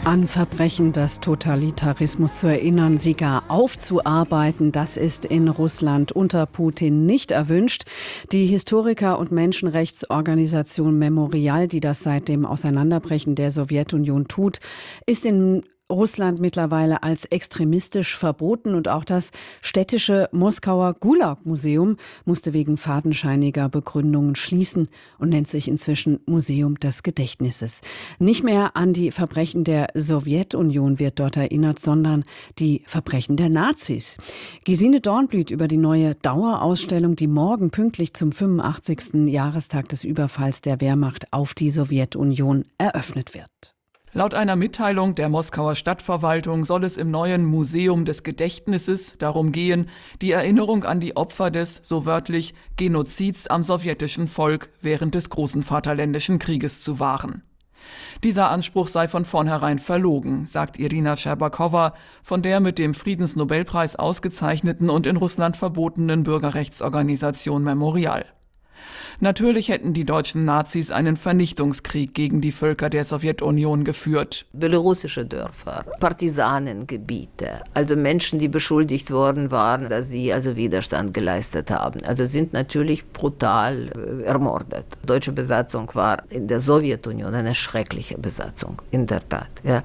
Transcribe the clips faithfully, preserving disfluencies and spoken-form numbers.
An Verbrechen des Totalitarismus zu erinnern, sie gar aufzuarbeiten, das ist in Russland unter Putin nicht erwünscht. Die Historiker- und Menschenrechtsorganisation Memorial, die das seit dem Auseinanderbrechen der Sowjetunion tut, ist in Russland mittlerweile als extremistisch verboten und auch das städtische Moskauer Gulag-Museum musste wegen fadenscheiniger Begründungen schließen und nennt sich inzwischen Museum des Gedächtnisses. Nicht mehr an die Verbrechen der Sowjetunion wird dort erinnert, sondern die Verbrechen der Nazis. Gesine Dornblüt über die neue Dauerausstellung, die morgen pünktlich zum fünfundachtzigsten Jahrestag des Überfalls der Wehrmacht auf die Sowjetunion eröffnet wird. Laut einer Mitteilung der Moskauer Stadtverwaltung soll es im neuen Museum des Gedächtnisses darum gehen, die Erinnerung an die Opfer des, so wörtlich, Genozids am sowjetischen Volk während des Großen Vaterländischen Krieges zu wahren. Dieser Anspruch sei von vornherein verlogen, sagt Irina Scherbakowa von der mit dem Friedensnobelpreis ausgezeichneten und in Russland verbotenen Bürgerrechtsorganisation Memorial. Natürlich hätten die deutschen Nazis einen Vernichtungskrieg gegen die Völker der Sowjetunion geführt. Belarussische Dörfer, Partisanengebiete, also Menschen, die beschuldigt worden waren, dass sie also Widerstand geleistet haben, also sind natürlich brutal äh, ermordet. Deutsche Besatzung war in der Sowjetunion eine schreckliche Besatzung, in der Tat. Ja.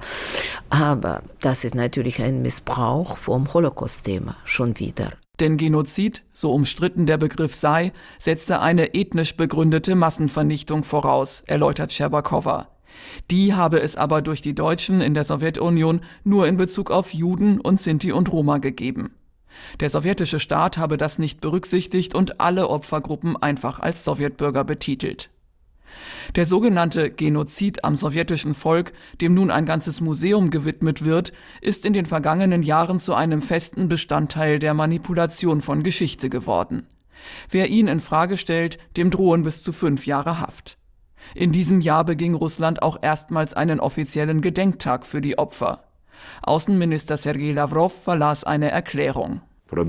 Aber das ist natürlich ein Missbrauch vom Holocaust-Thema schon wieder. Denn Genozid, so umstritten der Begriff sei, setze eine ethnisch begründete Massenvernichtung voraus, erläutert Scherbakowa. Die habe es aber durch die Deutschen in der Sowjetunion nur in Bezug auf Juden und Sinti und Roma gegeben. Der sowjetische Staat habe das nicht berücksichtigt und alle Opfergruppen einfach als Sowjetbürger betitelt. Der sogenannte Genozid am sowjetischen Volk, dem nun ein ganzes Museum gewidmet wird, ist in den vergangenen Jahren zu einem festen Bestandteil der Manipulation von Geschichte geworden. Wer ihn in Frage stellt, dem drohen bis zu fünf Jahre Haft. In diesem Jahr beging Russland auch erstmals einen offiziellen Gedenktag für die Opfer. Außenminister Sergei Lawrow verlas eine Erklärung.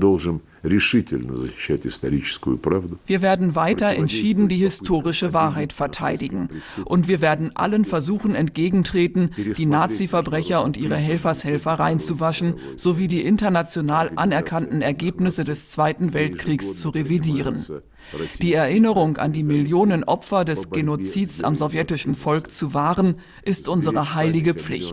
Wir werden weiter entschieden die historische Wahrheit verteidigen. Und wir werden allen Versuchen entgegentreten, die Nazi-Verbrecher und ihre Helfershelfer reinzuwaschen, sowie die international anerkannten Ergebnisse des Zweiten Weltkriegs zu revidieren. Die Erinnerung an die Millionen Opfer des Genozids am sowjetischen Volk zu wahren, ist unsere heilige Pflicht.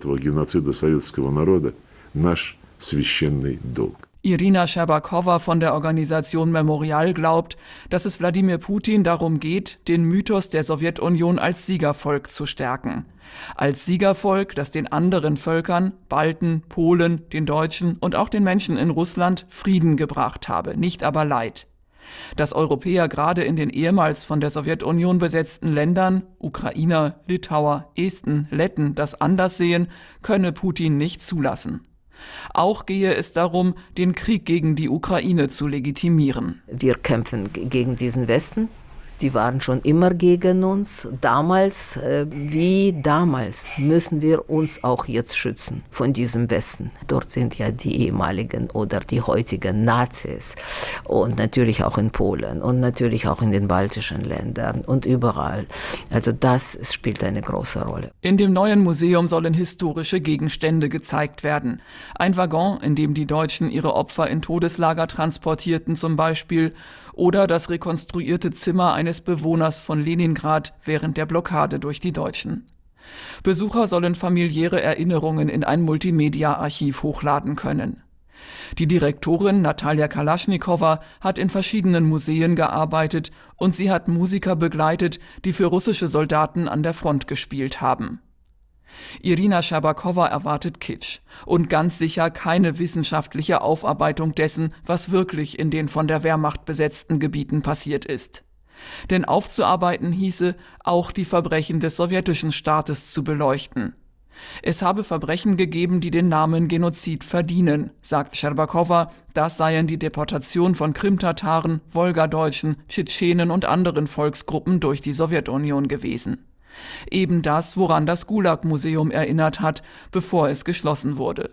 Irina Scherbakowa von der Organisation Memorial glaubt, dass es Wladimir Putin darum geht, den Mythos der Sowjetunion als Siegervolk zu stärken. Als Siegervolk, das den anderen Völkern, Balten, Polen, den Deutschen und auch den Menschen in Russland Frieden gebracht habe, nicht aber Leid. Dass Europäer gerade in den ehemals von der Sowjetunion besetzten Ländern, Ukrainer, Litauer, Esten, Letten, das anders sehen, könne Putin nicht zulassen. Auch gehe es darum, den Krieg gegen die Ukraine zu legitimieren. Wir kämpfen gegen diesen Westen. Die waren schon immer gegen uns. Damals, äh, wie damals, müssen wir uns auch jetzt schützen von diesem Westen. Dort sind ja die ehemaligen oder die heutigen Nazis. Und natürlich auch in Polen und natürlich auch in den baltischen Ländern und überall. Also das spielt eine große Rolle. In dem neuen Museum sollen historische Gegenstände gezeigt werden. Ein Waggon, in dem die Deutschen ihre Opfer in Todeslager transportierten zum Beispiel, oder das rekonstruierte Zimmer eines Bewohners von Leningrad während der Blockade durch die Deutschen. Besucher sollen familiäre Erinnerungen in ein Multimedia-Archiv hochladen können. Die Direktorin Natalja Kalaschnikowa hat in verschiedenen Museen gearbeitet und sie hat Musiker begleitet, die für russische Soldaten an der Front gespielt haben. Irina Scherbakowa erwartet Kitsch und ganz sicher keine wissenschaftliche Aufarbeitung dessen, was wirklich in den von der Wehrmacht besetzten Gebieten passiert ist. Denn aufzuarbeiten hieße, auch die Verbrechen des sowjetischen Staates zu beleuchten. Es habe Verbrechen gegeben, die den Namen Genozid verdienen, sagt Scherbakowa. Das seien die Deportation von Krimtataren, Wolgadeutschen, Tschetschenen und anderen Volksgruppen durch die Sowjetunion gewesen. Eben das, woran das Gulag-Museum erinnert hat, bevor es geschlossen wurde.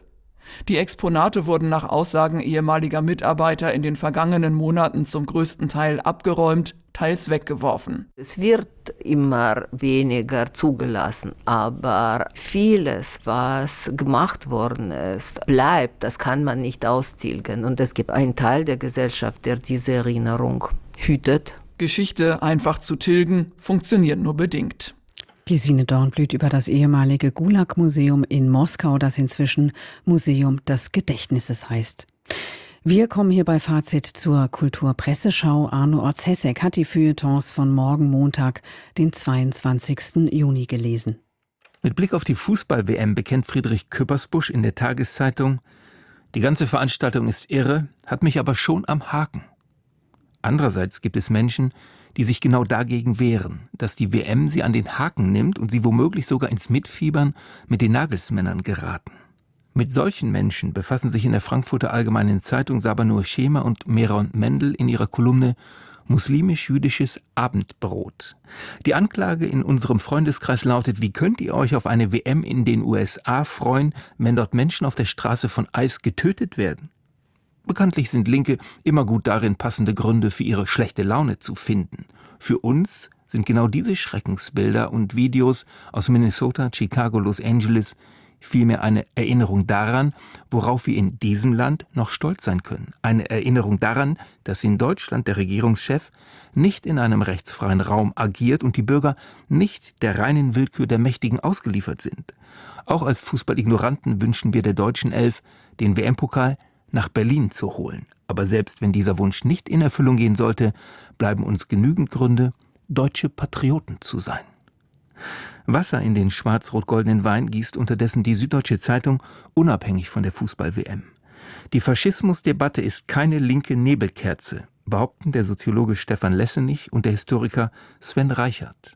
Die Exponate wurden nach Aussagen ehemaliger Mitarbeiter in den vergangenen Monaten zum größten Teil abgeräumt, teils weggeworfen. Es wird immer weniger zugelassen, aber vieles, was gemacht worden ist, bleibt. Das kann man nicht austilgen. Und es gibt einen Teil der Gesellschaft, der diese Erinnerung hütet. Geschichte einfach zu tilgen, funktioniert nur bedingt. Gesine Dornblüt über das ehemalige Gulag-Museum in Moskau, das inzwischen Museum des Gedächtnisses heißt. Wir kommen hier bei Fazit zur Kulturpresseschau. Arno Orzesek hat die Feuilletons von morgen Montag, den zweiundzwanzigsten Juni gelesen. Mit Blick auf die Fußball-W M bekennt Friedrich Küppersbusch in der Tageszeitung: Die ganze Veranstaltung ist irre, hat mich aber schon am Haken. Andererseits gibt es Menschen, die sich genau dagegen wehren, dass die W M sie an den Haken nimmt und sie womöglich sogar ins Mitfiebern mit den Nagelsmännern geraten. Mit solchen Menschen befassen sich in der Frankfurter Allgemeinen Zeitung Sabanur Schema und Meron Mendel in ihrer Kolumne Muslimisch-jüdisches Abendbrot. Die Anklage in unserem Freundeskreis lautet: Wie könnt ihr euch auf eine W M in den U S A freuen, wenn dort Menschen auf der Straße von Eis getötet werden? Bekanntlich sind Linke immer gut darin, passende Gründe für ihre schlechte Laune zu finden. Für uns sind genau diese Schreckensbilder und Videos aus Minnesota, Chicago, Los Angeles vielmehr eine Erinnerung daran, worauf wir in diesem Land noch stolz sein können. Eine Erinnerung daran, dass in Deutschland der Regierungschef nicht in einem rechtsfreien Raum agiert und die Bürger nicht der reinen Willkür der Mächtigen ausgeliefert sind. Auch als Fußballignoranten wünschen wir der deutschen Elf, den W M-Pokal nach Berlin zu holen. Aber selbst wenn dieser Wunsch nicht in Erfüllung gehen sollte, bleiben uns genügend Gründe, deutsche Patrioten zu sein. Wasser in den schwarz-rot-goldenen Wein gießt unterdessen die Süddeutsche Zeitung, unabhängig von der Fußball-W M. Die Faschismusdebatte ist keine linke Nebelkerze, behaupten der Soziologe Stefan Lessenich und der Historiker Sven Reichert.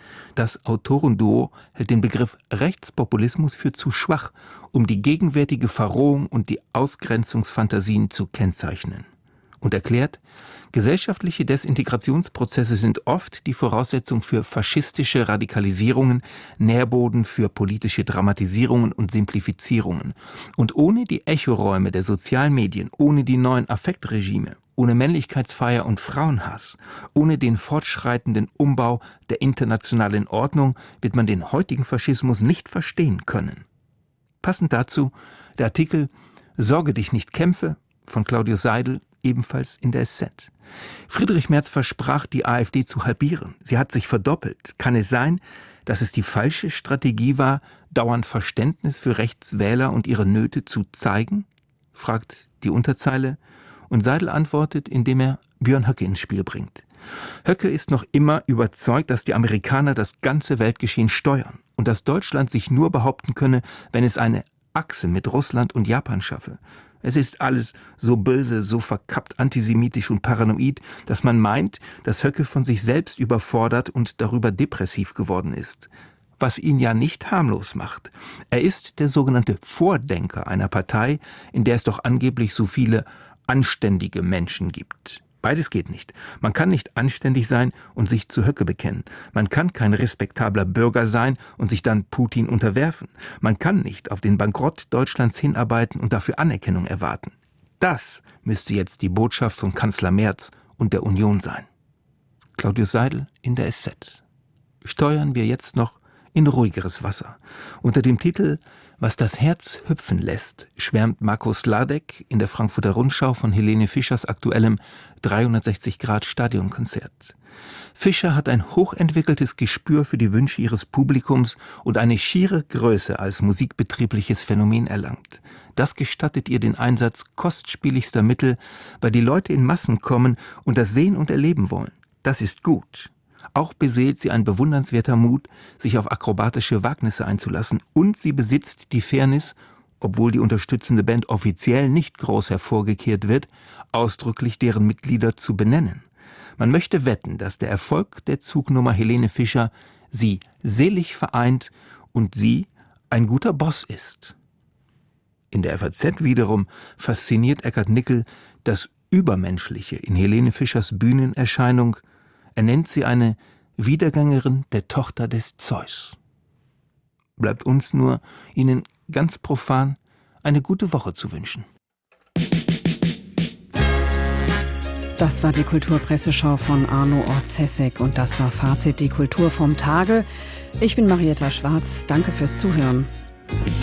Das Autorenduo hält den Begriff Rechtspopulismus für zu schwach, um die gegenwärtige Verrohung und die Ausgrenzungsfantasien zu kennzeichnen. Und erklärt, gesellschaftliche Desintegrationsprozesse sind oft die Voraussetzung für faschistische Radikalisierungen, Nährboden für politische Dramatisierungen und Simplifizierungen. Und ohne die Echoräume der sozialen Medien, ohne die neuen Affektregime, ohne Männlichkeitsfeier und Frauenhass, ohne den fortschreitenden Umbau der internationalen Ordnung wird man den heutigen Faschismus nicht verstehen können. Passend dazu der Artikel »Sorge dich nicht kämpfe« von Claudius Seidel, ebenfalls in der S Z. Friedrich Merz versprach, die AfD zu halbieren. Sie hat sich verdoppelt. Kann es sein, dass es die falsche Strategie war, dauernd Verständnis für Rechtswähler und ihre Nöte zu zeigen? Fragt die Unterzeile. Und Seidel antwortet, indem er Björn Höcke ins Spiel bringt. Höcke ist noch immer überzeugt, dass die Amerikaner das ganze Weltgeschehen steuern und dass Deutschland sich nur behaupten könne, wenn es eine Achse mit Russland und Japan schaffe. Es ist alles so böse, so verkappt antisemitisch und paranoid, dass man meint, dass Höcke von sich selbst überfordert und darüber depressiv geworden ist. Was ihn ja nicht harmlos macht. Er ist der sogenannte Vordenker einer Partei, in der es doch angeblich so viele anständige Menschen gibt. Beides geht nicht. Man kann nicht anständig sein und sich zu Höcke bekennen. Man kann kein respektabler Bürger sein und sich dann Putin unterwerfen. Man kann nicht auf den Bankrott Deutschlands hinarbeiten und dafür Anerkennung erwarten. Das müsste jetzt die Botschaft von Kanzler Merz und der Union sein. Claudius Seidel in der S Z. Steuern wir jetzt noch in ruhigeres Wasser. Unter dem Titel »Was das Herz hüpfen lässt« schwärmt Marco Sladek in der Frankfurter Rundschau von Helene Fischers aktuellem dreihundertsechzig Grad Stadionkonzert. Fischer hat ein hochentwickeltes Gespür für die Wünsche ihres Publikums und eine schiere Größe als musikbetriebliches Phänomen erlangt. Das gestattet ihr den Einsatz kostspieligster Mittel, weil die Leute in Massen kommen und das sehen und erleben wollen. Das ist gut. Auch beseelt sie ein bewundernswerter Mut, sich auf akrobatische Wagnisse einzulassen, und sie besitzt die Fairness, obwohl die unterstützende Band offiziell nicht groß hervorgekehrt wird, ausdrücklich deren Mitglieder zu benennen. Man möchte wetten, dass der Erfolg der Zugnummer Helene Fischer sie selig vereint und sie ein guter Boss ist. In der F A Z wiederum fasziniert Eckhard Nickel das Übermenschliche in Helene Fischers Bühnenerscheinung. Er nennt sie eine Wiedergängerin der Tochter des Zeus. Bleibt uns nur, ihnen ganz profan eine gute Woche zu wünschen. Das war die Kulturpresseschau von Arno Orzesek und das war Fazit, die Kultur vom Tage. Ich bin Marietta Schwarz. Danke fürs Zuhören.